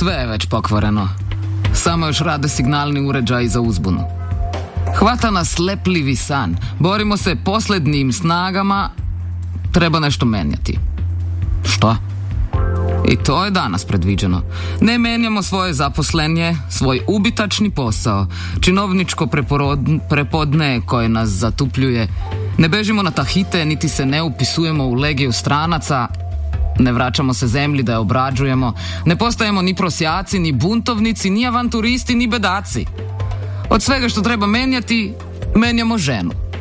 Sve je već pokvareno. Samo još rade signalni uređaji za uzbunu. Hvata nas lepljivi san. Borimo se posljednjim snagama. Treba nešto menjati. Što? I to je danas predviđeno. Ne menjamo svoje zaposlenje, svoj ubitačni posao, činovničko prepodne koje nas zatupljuje. Ne bežimo na Tahite, niti se ne upisujemo u legiju stranaca. Ne vraćamo se zemlji da je obrađujemo. Ne postajemo ni prosjaci, ni buntovnici, ni avanturisti, ni bedaci. Od svega što treba menjati, menjamo ženu.